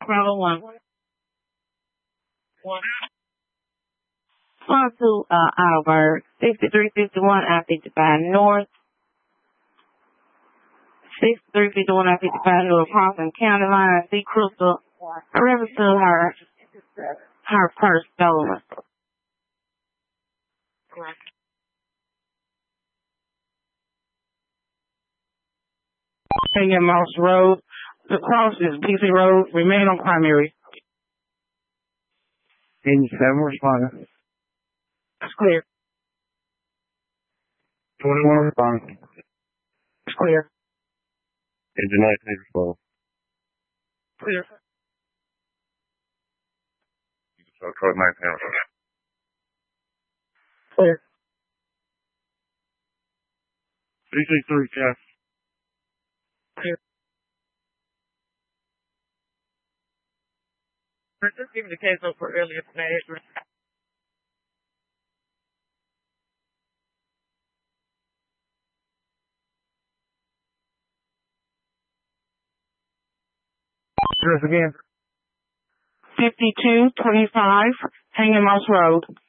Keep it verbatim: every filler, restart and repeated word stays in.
Bravo one. One. One to uh, Albert, sixty-three fifty-one I fifty-five North, sixty-three fifty-one I fifty-five North, Harlan County line, see Crystal, I refer to her, her purse stolen. Hanging Mouse Road, the cross is B C Road, remain on primary. eighty-seven responding. It's clear. twenty-one responding. It's clear. Engine nineteen responding. Clear. So Detroit nineteen responding. Clear. three six three, Jeff. Clear. Just give me the case over earlier today. Address again. fifty-two twenty-five Hanging Mouse Road.